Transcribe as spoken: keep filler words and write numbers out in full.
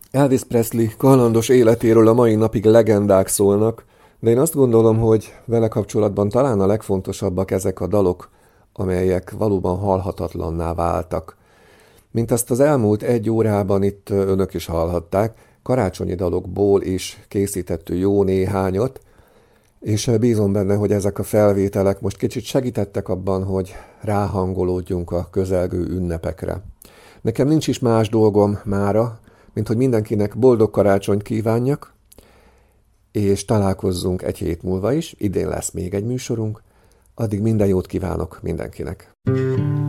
Elvis Presley kalandos életéről a mai napig legendák szólnak, de én azt gondolom, hogy vele kapcsolatban talán a legfontosabbak ezek a dalok, amelyek valóban halhatatlanná váltak. Mint azt az elmúlt egy órában itt önök is hallhatták, karácsonyi dalokból is készítettünk jó néhányat, és bízom benne, hogy ezek a felvételek most kicsit segítettek abban, hogy ráhangolódjunk a közelgő ünnepekre. Nekem nincs is más dolgom mára, mint hogy mindenkinek boldog karácsonyt kívánjak, és találkozzunk egy hét múlva is, idén lesz még egy műsorunk, addig minden jót kívánok mindenkinek.